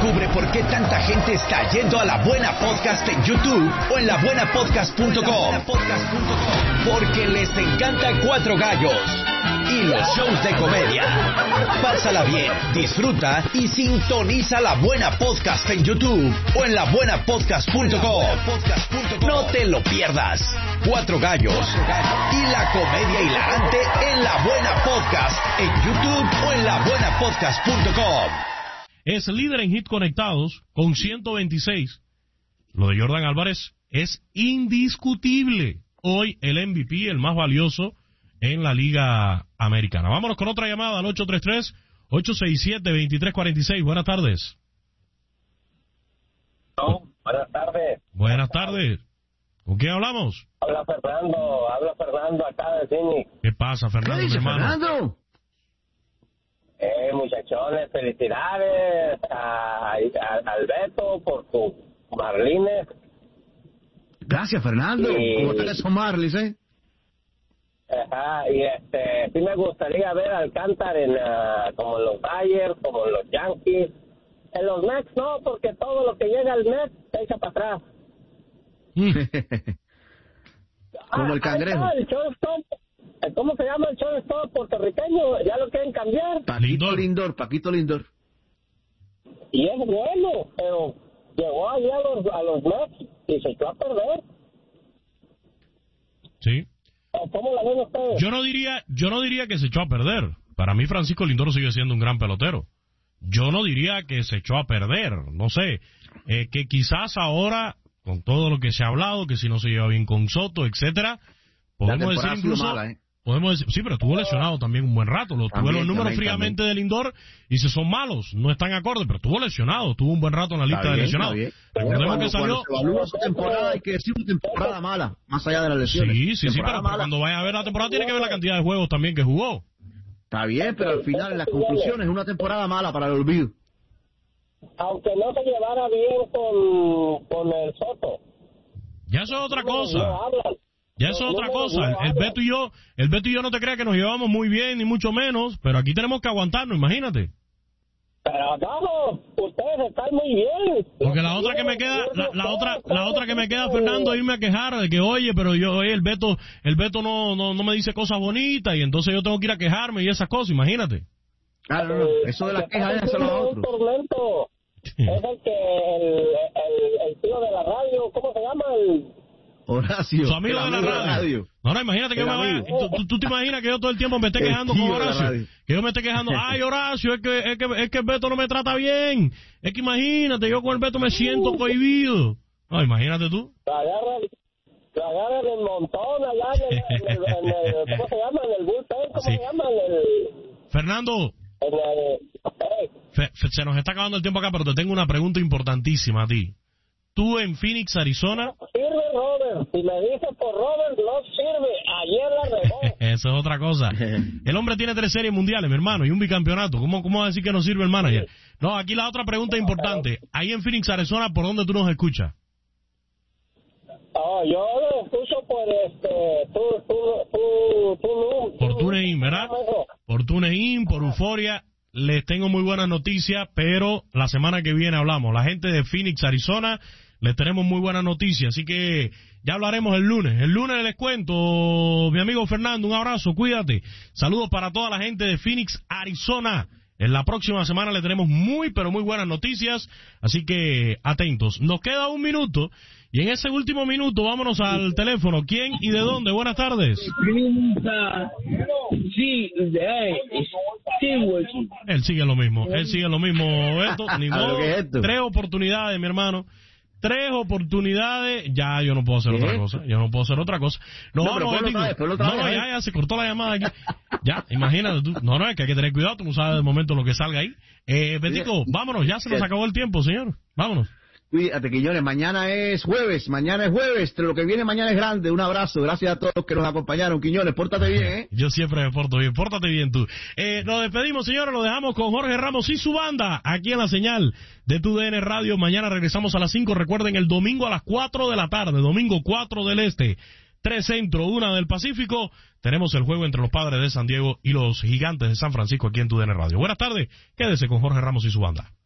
Descubre por qué tanta gente está yendo a La Buena Podcast en YouTube o en labuenapodcast.com. Porque les encanta Cuatro Gallos y los shows de comedia. Pásala bien, disfruta y sintoniza La Buena Podcast en YouTube o en labuenapodcast.com. No te lo pierdas. Cuatro Gallos y la comedia hilarante en La Buena Podcast en YouTube o en labuenapodcast.com. Es líder en hits conectados con 126. Lo de Jordan Álvarez es indiscutible. Hoy el MVP, el más valioso en la Liga Americana. Vámonos con otra llamada al 833-867-2346. Buenas tardes. No, buenas tardes. Buenas tardes. ¿Con quién hablamos? Habla Fernando acá de Phoenix. ¿Qué pasa, Fernando, mi hermano? Fernando? Muchachones, felicidades al Beto por sus Marlines. Gracias, Fernando. ¿Cómo están esos Marlins, Ajá, y sí me gustaría ver a Alcántara como en los Dodgers, como en los Yankees. En los Mets no, porque todo lo que llega al Mets se echa para atrás. Como el cangrejo. Ahí está, el shortstop. ¿Cómo se llama el shortstop puertorriqueño? ¿Ya lo quieren cambiar? Paquito Lindor. Y es bueno, pero llegó allí a los Mets y se echó a perder. Sí. ¿Cómo la ven ustedes? Yo no diría que se echó a perder. Para mí Francisco Lindor sigue siendo un gran pelotero. Yo no diría que se echó a perder. No sé, que quizás ahora, con todo lo que se ha hablado, que si no se lleva bien con Soto, etcétera, podemos decir incluso... Podemos decir, sí, pero estuvo lesionado también un buen rato. Tuve los números fríamente de Lindor y si son malos, no están acordes, pero estuvo lesionado, estuvo un buen rato en la lista de lesionados. Recordemos que salió... Cuando se evalúa su temporada, hay que decir una temporada mala, más allá de las lesiones. Sí, pero cuando vaya a ver la temporada tiene que ver la cantidad de juegos también que jugó. Está bien, pero al final, en las conclusiones, es una temporada mala para el olvido. Aunque no se llevara bien con el Soto. Ya eso es otra cosa. Ya eso es otra cosa. El Beto y yo no te creas que nos llevamos muy bien, ni mucho menos, pero aquí tenemos que aguantarnos, imagínate. Pero no, ustedes están muy bien. Porque la otra que me queda, la otra que me queda, Fernando, es irme a quejar de que, oye, el Beto no me dice cosas bonitas y entonces yo tengo que ir a quejarme y esas cosas, imagínate. Claro, no. Eso de las quejas es a los otros. Es el que el tío de la radio, ¿cómo se llama? Horacio. Su amigo de la radio. No, imagínate que me vaya. ¿Tú te imaginas que yo todo el tiempo me esté quejando con Horacio? Que yo me esté quejando, ay, Horacio, es que el Beto no me trata bien. Es que imagínate, yo con el Beto me siento cohibido. No, imagínate tú. Lo agarran el montón allá en el ¿cómo se llama? En el bullpen, ¿cómo se llama? Fernando. Se nos está acabando el tiempo acá, pero te tengo una pregunta importantísima a ti. Tú en Phoenix, Arizona... Sirve Robert. Si me dices por Robert, no sirve. Ayer la regó. Eso es otra cosa. El hombre tiene 3 series mundiales, mi hermano, y un bicampeonato. ¿Cómo va a decir que no sirve el manager? No, aquí la otra pregunta importante. Ahí en Phoenix, Arizona, ¿por dónde tú nos escuchas? Yo lo escucho por por TuneIn, ¿verdad? Por TuneIn, por Euforia. Les tengo muy buenas noticias, pero la semana que viene hablamos. La gente de Phoenix, Arizona, les tenemos muy buenas noticias, así que ya hablaremos el lunes. El lunes les cuento, mi amigo Fernando, un abrazo, cuídate. Saludos para toda la gente de Phoenix, Arizona. En la próxima semana le tenemos muy, pero muy buenas noticias, así que atentos. Nos queda 1 minuto, y en ese último minuto vámonos al teléfono. ¿Quién y de dónde? Buenas tardes. Él sigue lo mismo, Beto. Ni modo. 3 oportunidades, mi hermano. 3 oportunidades, ya yo no puedo hacer otra cosa. No, vamos, ya se cortó la llamada aquí. Ya, imagínate tú. No, es que hay que tener cuidado, tú no sabes de momento lo que salga ahí. Betico, vámonos, ya se nos acabó el tiempo, señor. Vámonos. Cuídate, Quiñones, mañana es jueves, lo que viene mañana es grande. Un abrazo, gracias a todos los que nos acompañaron. Quiñones, pórtate bien, Yo siempre me porto bien, pórtate bien tú. Nos despedimos, señores, lo dejamos con Jorge Ramos y su banda, aquí en la señal de TUDN Radio. Mañana regresamos a las 5, recuerden, el domingo a las 4 de la tarde, domingo 4 del Este, 3 Centro, 1 del Pacífico, tenemos el juego entre los Padres de San Diego y los Gigantes de San Francisco aquí en TUDN Radio. Buenas tardes, quédese con Jorge Ramos y su banda.